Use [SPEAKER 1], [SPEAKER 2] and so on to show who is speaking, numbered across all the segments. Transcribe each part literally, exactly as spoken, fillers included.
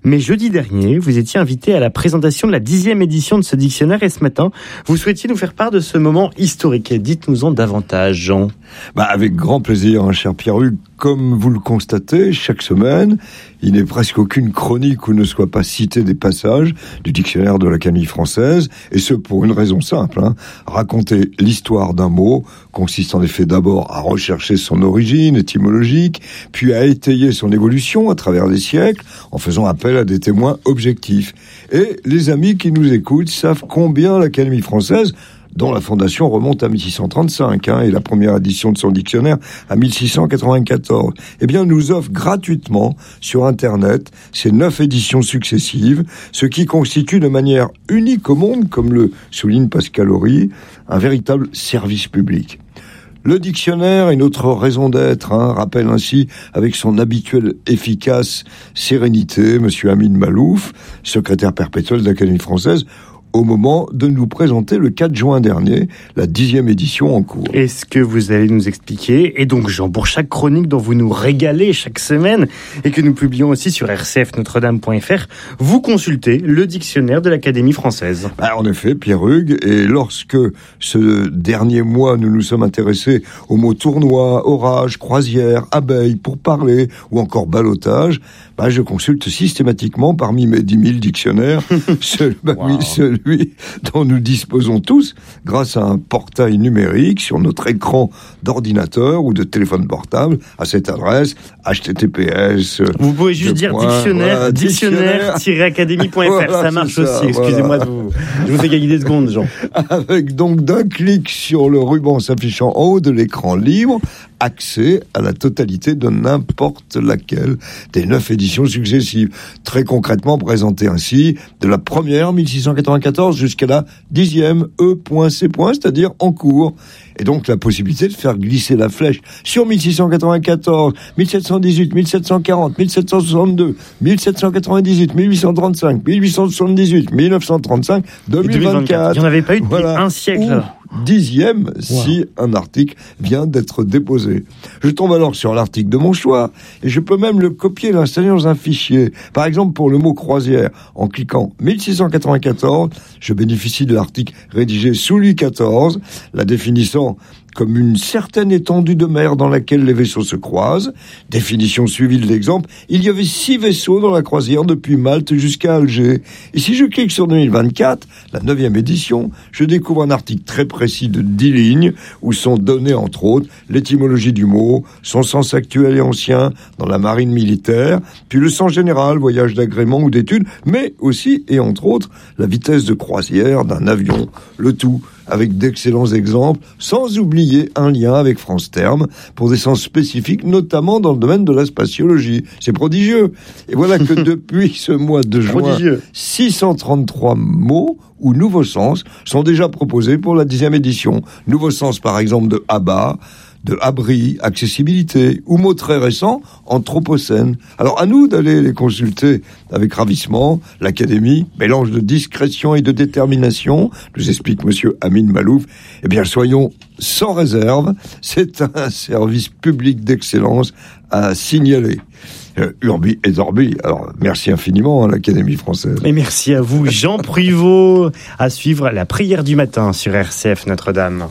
[SPEAKER 1] Mais jeudi dernier, vous étiez invité à la présentation de la dixième édition de ce dictionnaire et ce matin, vous souhaitiez nous faire part de ce moment historique. Dites-nous-en davantage, Jean.
[SPEAKER 2] Bah, avec grand plaisir, hein, cher Pierre-Hugues. Comme vous le constatez, chaque semaine, il n'est presque aucune chronique où ne soit pas cité des passages du dictionnaire de l'Académie française, et ce pour une raison simple. Hein. Raconter l'histoire d'un mot consiste en effet d'abord à rechercher son origine étymologique, puis à étayer son évolution à travers les siècles, en faisant appel à des témoins objectifs. Et les amis qui nous écoutent savent combien l'Académie française, dont la fondation remonte à mille six cent trente-cinq, hein, et la première édition de son dictionnaire à mille six cent quatre-vingt-quatorze, eh bien, nous offre gratuitement sur Internet ces neuf éditions successives, ce qui constitue de manière unique au monde, comme le souligne Pascal Horry, un véritable service public. Le dictionnaire est notre raison d'être, hein, rappelle ainsi avec son habituelle efficace sérénité Monsieur Amin Malouf, secrétaire perpétuel de l'Académie française, au moment de nous présenter le quatre juin dernier, la dixième édition en cours.
[SPEAKER 1] Est-ce que vous allez nous expliquer, et donc Jean, pour chaque chronique dont vous nous régalez chaque semaine, et que nous publions aussi sur r c f notre dame point f r, vous consultez le dictionnaire de l'Académie française.
[SPEAKER 2] Bah, en effet, Pierre-Hugues, et lorsque ce dernier mois nous nous sommes intéressés aux mots tournoi, orage, croisière, abeille, pour parler, ou encore ballottage, bah, je consulte systématiquement parmi mes dix mille dictionnaires celui, bah, wow. oui, celui dont nous disposons tous grâce à un portail numérique sur notre écran d'ordinateur ou de téléphone portable à cette adresse h t t p s.
[SPEAKER 1] Vous pouvez juste dire point, dictionnaire, voilà, dictionnaire tiret académie point f r, voilà, ça marche ça, aussi. Excusez-moi, voilà. de vous, je vous fais gagner des secondes, Jean.
[SPEAKER 2] Avec donc d'un clic sur le ruban s'affichant en haut de l'écran libre, accès à la totalité de n'importe laquelle des neuf éditions successives. Très concrètement présentées ainsi de la première mille six cent quatre-vingt-quatorze jusqu'à la dixième E.C. c'est-à-dire en cours. Et donc la possibilité de faire glisser la flèche sur mille six cent quatre-vingt-quatorze, mille sept cent dix-huit, mille sept cent quarante, mille sept cent soixante-deux, mille sept cent quatre-vingt-dix-huit, mille huit cent trente-cinq, mille huit cent soixante-dix-huit, mille neuf cent trente-cinq, deux mille vingt-quatre.
[SPEAKER 1] Il n'y en avait pas eu depuis voilà. un siècle.
[SPEAKER 2] Ou dixième wow. si un article vient d'être déposé. Je tombe alors sur l'article de mon choix et je peux même le copier et l'installer dans un fichier. Par exemple, pour le mot croisière, en cliquant mille six cent quatre-vingt-quatorze, je bénéficie de l'article rédigé sous Louis quatorze, la définissant comme une certaine étendue de mer dans laquelle les vaisseaux se croisent. Définition suivie de l'exemple, il y avait six vaisseaux dans la croisière depuis Malte jusqu'à Alger. Et si je clique sur deux mille vingt-quatre, la neuvième édition, je découvre un article très précis de dix lignes où sont données entre autres l'étymologie du mot, son sens actuel et ancien dans la marine militaire, puis le sens général, voyage d'agrément ou d'études, mais aussi et entre autres la vitesse de croisière d'un avion, le tout avec d'excellents exemples, sans oublier un lien avec France Terme pour des sens spécifiques, notamment dans le domaine de la spatiologie. C'est prodigieux. Et voilà que depuis ce mois de juin, prodigieux. six cent trente-trois mots ou nouveaux sens sont déjà proposés pour la dixième édition. Nouveaux sens, par exemple, de abat, de abri, accessibilité, ou mots très récents, anthropocène. Alors à nous d'aller les consulter avec ravissement. L'Académie, mélange de discrétion et de détermination, nous explique Monsieur Amin Malouf. Eh bien, soyons sans réserve, c'est un service public d'excellence à signaler. Euh, Urbi et Orbi. Alors, merci infiniment à l'Académie française.
[SPEAKER 1] Et merci à vous, Jean Privot. À suivre la prière du matin sur R C F Notre-Dame.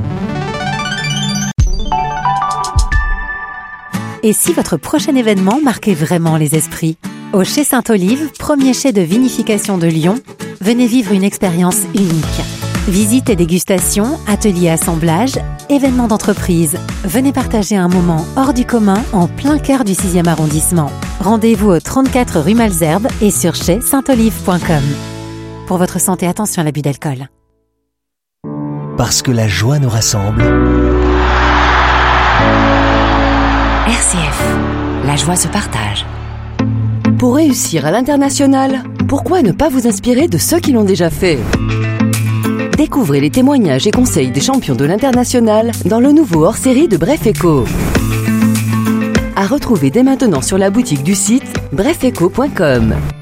[SPEAKER 3] Et si votre prochain événement marquait vraiment les esprits ? Au Chai Sainte-Olive, premier chai de vinification de Lyon, venez vivre une expérience unique. Visites et dégustations, ateliers assemblage, événements d'entreprise. Venez partager un moment hors du commun en plein cœur du sixième arrondissement. Rendez-vous au trente-quatre rue Malesherbes et sur chai sainte olive point com. Pour votre santé, attention à l'abus d'alcool.
[SPEAKER 4] Parce que la joie nous rassemble.
[SPEAKER 5] R C F, la joie se partage.
[SPEAKER 6] Pour réussir à l'international, pourquoi ne pas vous inspirer de ceux qui l'ont déjà fait ? Découvrez les témoignages et conseils des champions de l'international dans le nouveau hors-série de Bref Éco. À retrouver dès maintenant sur la boutique du site bref éco point com.